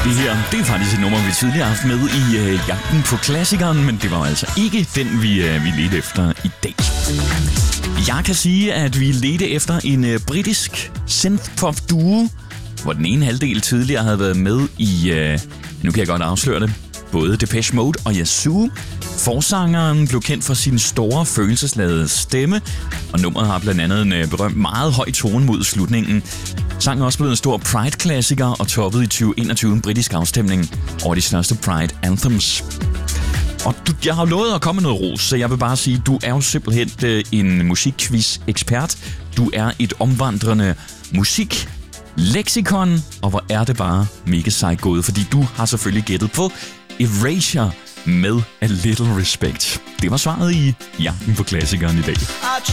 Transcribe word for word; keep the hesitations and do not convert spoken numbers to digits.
Det her, det er faktisk et nummer, vi tidligere har haft med i øh, jagten på klassikeren, men det var altså ikke den, vi, øh, vi ledte efter i dag. Jeg kan sige, at vi ledte efter en øh, britisk synthpop-duo, hvor den ene halvdel tidligere havde været med i, øh, nu kan jeg godt afsløre det, både Depeche Mode og Yazoo. Forsangeren blev kendt for sin store følelsesladede stemme, og nummeret har blandt andet en berømt meget høj tone mod slutningen. Sangen er også blevet en stor Pride-klassiker og toppede i tyve enogtyve en britisk afstemning over de største Pride-anthems. Og du, jeg har lovet at komme med noget ros, så jeg vil bare sige, du er jo simpelthen øh, en musikquiz-ekspert. Du er et omvandrende musikleksikon, og hvor er det bare mega sejt gået, fordi du har selvfølgelig gættet på Erasure med A Little Respect. Det var svaret i jagten på klassikeren i dag.